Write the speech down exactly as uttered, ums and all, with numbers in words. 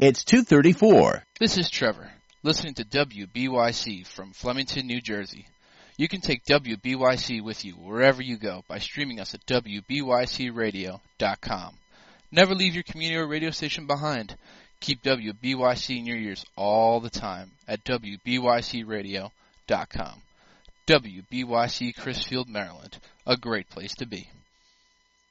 It's two thirty-four. This is Trevor, listening to W B Y C from Flemington, New Jersey. You can take W B Y C with you wherever you go by streaming us at W B Y C radio dot com. Never leave your community or radio station behind. Keep W B Y C in your ears all the time at W B Y C radio dot com. W B Y C Crisfield, Maryland, a great place to be.